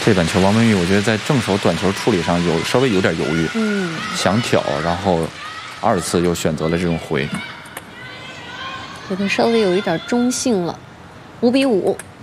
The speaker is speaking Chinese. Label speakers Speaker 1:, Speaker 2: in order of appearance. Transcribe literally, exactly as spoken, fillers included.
Speaker 1: 这板球王文玉，我觉得在正手短球处理上有稍微有点犹豫，嗯，想挑，然后二次又选择了这种回，
Speaker 2: 觉得稍微有一点中性了，五比五。